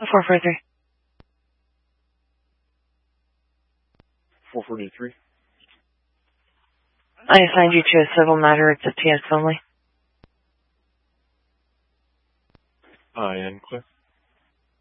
443. 443. I assigned you to a civil matter. It's a TS only. I am Cliff.